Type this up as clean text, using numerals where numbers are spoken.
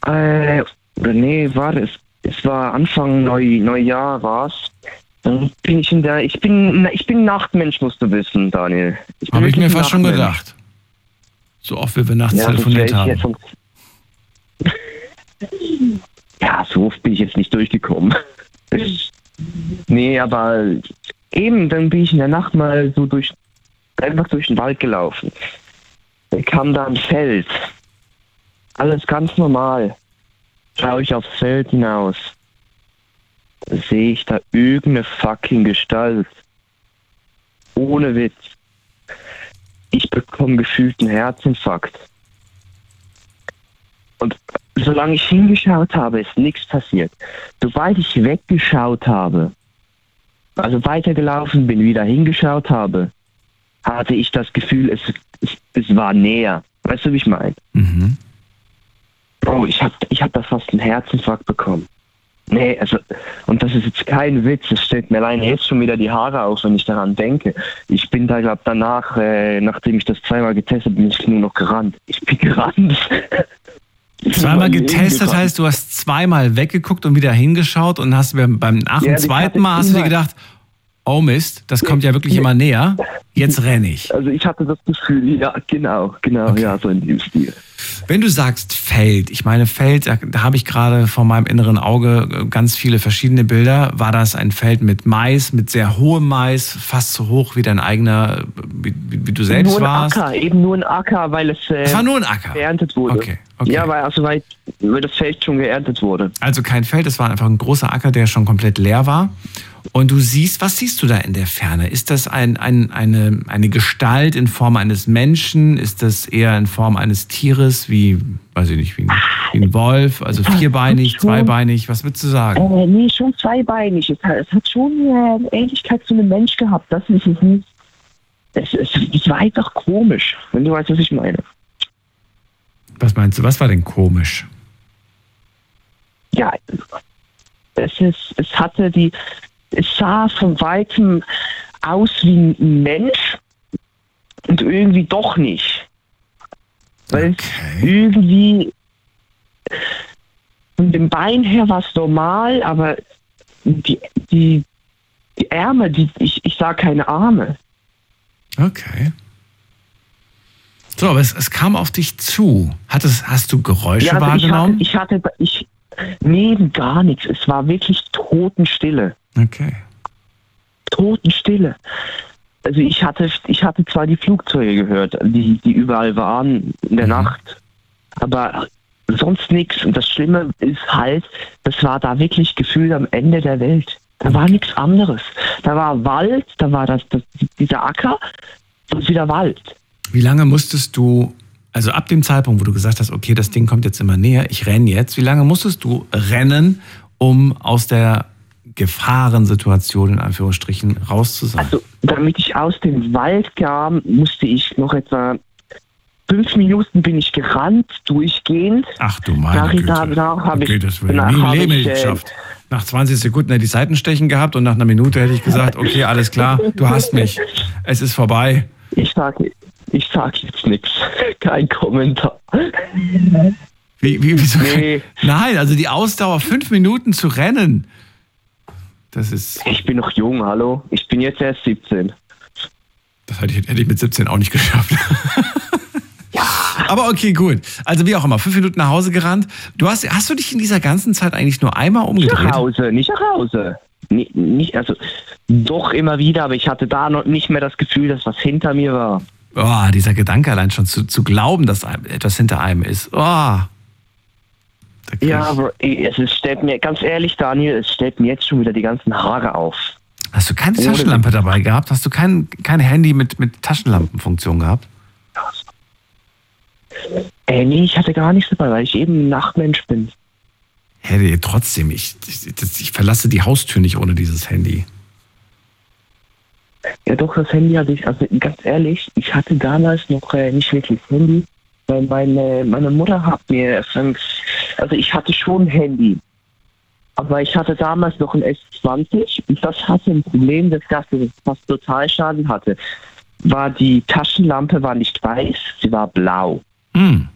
Oder nee, war es? Es war Anfang Neujahr war's. Dann bin ich ich bin Nachtmensch, musst du wissen, Daniel. Habe ich mir fast schon gedacht. So oft, wie wir nachts telefoniert haben. Ja, so oft bin ich jetzt nicht durchgekommen. Nee, aber eben, dann bin ich in der Nacht mal so einfach durch den Wald gelaufen. Da kam da ein Feld. Alles ganz normal. Schaue ich aufs Feld hinaus. Da sehe ich da irgendeine fucking Gestalt. Ohne Witz. Ich bekomme gefühlt einen Herzinfarkt. Und solange ich hingeschaut habe, ist nichts passiert. Sobald ich weggeschaut habe, also weitergelaufen bin, wieder hingeschaut habe, hatte ich das Gefühl, es war näher. Weißt du, wie ich meine? Mhm. Bro, ich hab da fast einen Herzinfarkt bekommen. Nee, also, und das ist jetzt kein Witz, es stellt mir alleine jetzt schon wieder die Haare auf, wenn ich daran denke. Ich bin da, glaube danach, nachdem ich das zweimal getestet habe, bin ich nur noch gerannt. Ich bin gerannt. Zweimal getestet heißt, du hast zweimal weggeguckt und wieder hingeschaut und hast beim zweiten Mal hast du dir gedacht, oh Mist, das kommt ja wirklich immer näher, jetzt renne ich. Also ich hatte das Gefühl, ja, genau, okay. Ja, so in dem Stil. Wenn du sagst Feld, ich meine Feld, da habe ich gerade vor meinem inneren Auge ganz viele verschiedene Bilder. War das ein Feld mit Mais, mit sehr hohem Mais, fast so hoch wie dein eigener, wie du selbst warst? Eben nur ein Acker, weil es war nur ein Acker. Geerntet wurde. Okay. Ja, weil das Feld schon geerntet wurde. Also kein Feld, es war einfach ein großer Acker, der schon komplett leer war. Und was siehst du da in der Ferne? Ist das eine Gestalt in Form eines Menschen? Ist das eher in Form eines Tieres, wie ein Wolf, also vierbeinig, zweibeinig? Was würdest du sagen? Nee, schon zweibeinig. Es hat schon eine Ähnlichkeit zu einem Mensch gehabt. Das ist es nicht. Es war einfach komisch, wenn du weißt, was ich meine. Was meinst du? Was war denn komisch? Ja, es sah von Weitem aus wie ein Mensch und irgendwie doch nicht. Weil es irgendwie von dem Bein her war es normal, aber die Ärmel, ich sah keine Arme. Okay. So, aber es kam auf dich zu. Hast du Geräusche wahrgenommen? Nee, gar nichts. Es war wirklich Totenstille. Okay. Totenstille. Also ich hatte zwar die Flugzeuge gehört, die überall waren in der Nacht, aber sonst nichts. Und das Schlimme ist halt, das war da wirklich gefühlt am Ende der Welt. Da war nichts anderes. Da war Wald, da war dieser Acker und wieder Wald. Wie lange musstest du, also ab dem Zeitpunkt, wo du gesagt hast, okay, das Ding kommt jetzt immer näher, ich renne jetzt, wie lange musstest du rennen, um aus der Gefahrensituation in Anführungsstrichen raus zu sein? Also, damit ich aus dem Wald kam, musste ich noch etwa 5 Minuten bin ich gerannt, durchgehend. Ach du meine Güte. Das würde ich nie im Leben nicht geschafft. Nach 20 Sekunden hätte ich Seitenstechen gehabt und nach einer Minute hätte ich gesagt, okay, alles klar, du hast mich. Es ist vorbei. Ich sag jetzt nichts. Kein Kommentar. Wieso? Nee. Nein, also die Ausdauer, 5 Minuten zu rennen. Das ist. Ich bin noch jung, hallo. Ich bin jetzt erst 17. Das hätte ich mit 17 auch nicht geschafft. Ja. Aber okay, gut. Also wie auch immer, 5 Minuten nach Hause gerannt. Hast du dich in dieser ganzen Zeit eigentlich nur einmal umgedreht? Nicht nach Hause. Also doch immer wieder, aber ich hatte da noch nicht mehr das Gefühl, dass was hinter mir war. Oh, dieser Gedanke allein schon zu glauben, dass etwas hinter einem ist. Oh. Ja, aber es stellt mir, ganz ehrlich, Daniel, es stellt mir jetzt schon wieder die ganzen Haare auf. Hast du keine Taschenlampe dabei gehabt? Hast du kein Handy mit Taschenlampenfunktion gehabt? Nee, ich hatte gar nichts dabei, weil ich eben ein Nachtmensch bin. Hey, trotzdem, ich verlasse die Haustür nicht ohne dieses Handy. Ja doch, das Handy hatte ich, also ganz ehrlich, ich hatte damals noch nicht wirklich Handy, weil meine Mutter hat mir, also ich hatte schon ein Handy, aber ich hatte damals noch ein S20 und das hatte ein Problem, das fast Totalschaden hatte. Die Taschenlampe war nicht weiß, sie war blau. Hm.